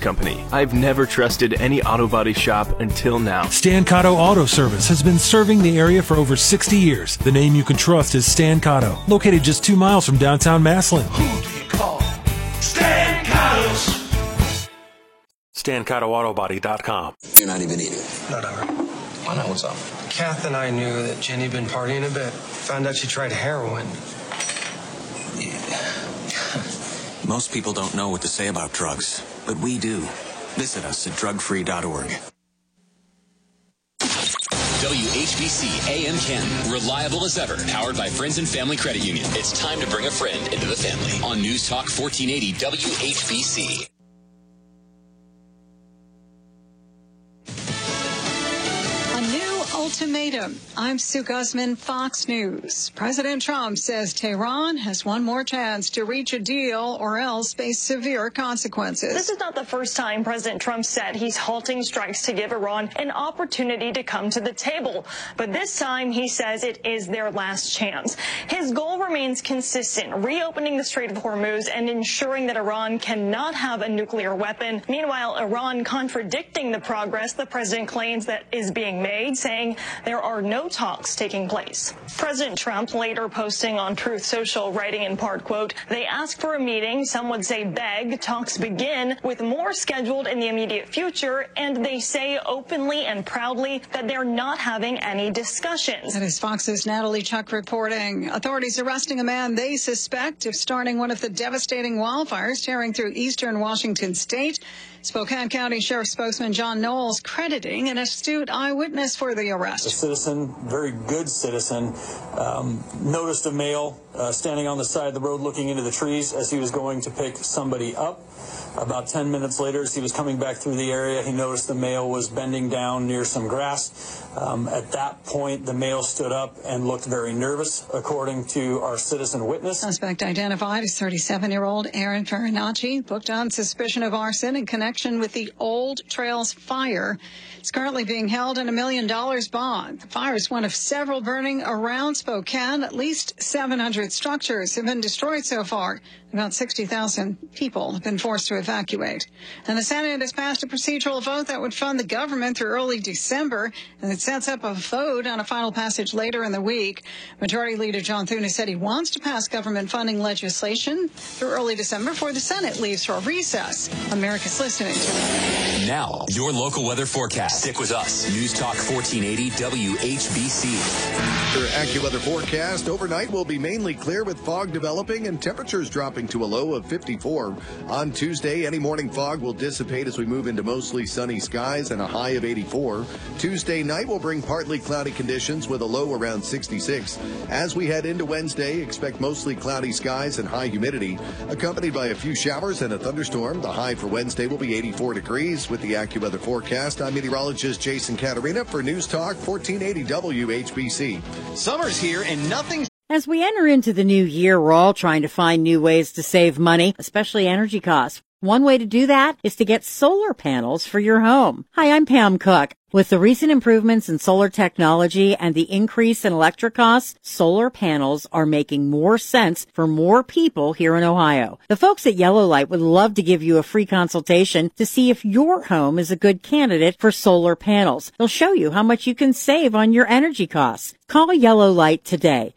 company. I've never trusted any auto body shop until now. Stan Cotto Auto Service has been serving the area for over 60 years. The name you can trust is Stan Cotto, located just 2 miles from downtown Massillon. Who do you call? Stan Cotto's. StanCottoAutobody.com. You're not even eating. Not ever. Why not? What's up? Kath and I knew that Jenny had been partying a bit. Found out she tried heroin. Most people don't know what to say about drugs, but we do. Visit us at drugfree.org. WHBC AM Ken, reliable as ever, powered by Friends and Family Credit Union. It's time to bring a friend into the family on News Talk 1480 WHBC. Ultimatum. I'm Sue Guzman, Fox News. President Trump says Tehran has one more chance to reach a deal or else face severe consequences. This is not the first time President Trump said he's halting strikes to give Iran an opportunity to come to the table. But this time he says it is their last chance. His goal remains consistent, reopening the Strait of Hormuz and ensuring that Iran cannot have a nuclear weapon. Meanwhile, Iran contradicting the progress the president claims that is being made, saying there are no talks taking place. President Trump later posting on Truth Social, writing in part, quote, "They ask for a meeting, some would say beg, talks begin, with more scheduled in the immediate future, and they say openly and proudly that they're not having any discussions." That is Fox's Natalie Chuck reporting. Authorities arresting a man they suspect of starting one of the devastating wildfires tearing through eastern Washington state. Spokane County Sheriff spokesman John Knowles crediting an astute eyewitness for the arrest. A citizen, very good citizen, noticed a male standing on the side of the road looking into the trees as he was going to pick somebody up. About 10 minutes later, as he was coming back through the area, he noticed the male was bending down near some grass. At that point, the male stood up and looked very nervous, according to our citizen witness. Suspect identified as 37-year-old Aaron Farinacci, booked on suspicion of arson in connection with the Old Trails fire. It's currently being held in $1 million bond. The fire is one of several burning around Spokane. At least 700 structures have been destroyed so far. About 60,000 people have been forced to evacuate. And the Senate has passed a procedural vote that would fund the government through early December, and it sets up a vote on a final passage later in the week. Majority Leader John Thune said he wants to pass government funding legislation through early December before the Senate leaves for recess. America's listening to Now, your local weather forecast. Stick with us. News Talk 1480 WHBC. Your AccuWeather forecast overnight will be mainly clear with fog developing and temperatures dropping to a low of 54. On Tuesday, any morning fog will dissipate as we move into mostly sunny skies and a high of 84. Tuesday night will bring partly cloudy conditions with a low around 66. As we head into Wednesday, expect mostly cloudy skies and high humidity, accompanied by a few showers and a thunderstorm. The high for Wednesday will be 84 degrees. With the AccuWeather forecast, I'm meteorologist Jason Caterina for News Talk 1480 WHBC. Summer's here and nothing. As we enter into the new year, we're all trying to find new ways to save money, especially energy costs. One way to do that is to get solar panels for your home. Hi, I'm Pam Cook. With the recent improvements in solar technology and the increase in electric costs, solar panels are making more sense for more people here in Ohio. The folks at Yellow Light would love to give you a free consultation to see if your home is a good candidate for solar panels. They'll show you how much you can save on your energy costs. Call Yellow Light today,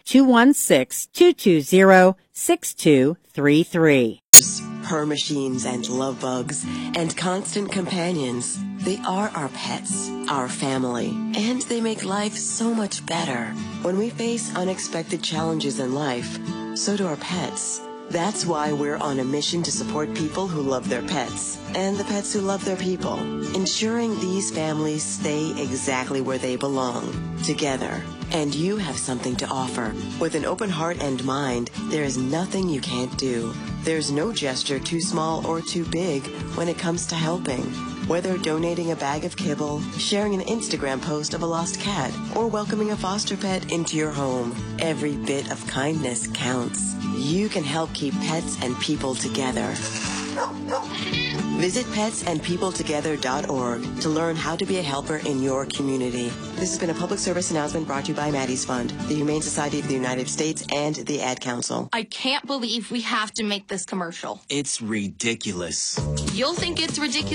216-220-6233. Her machines and love bugs and constant companions. They are our pets, our family, and they make life so much better. When we face unexpected challenges in life, so do our pets. That's why we're on a mission to support people who love their pets and the pets who love their people, ensuring these families stay exactly where they belong, together. And you have something to offer. With an open heart and mind, there is nothing you can't do. There's no gesture too small or too big when it comes to helping. Whether donating a bag of kibble, sharing an Instagram post of a lost cat, or welcoming a foster pet into your home, every bit of kindness counts. You can help keep pets and people together. Visit petsandpeopletogether.org to learn how to be a helper in your community. This has been a public service announcement brought to you by Maddie's Fund, the Humane Society of the United States, and the Ad Council. I can't believe we have to make this commercial. It's ridiculous. You'll think it's ridiculous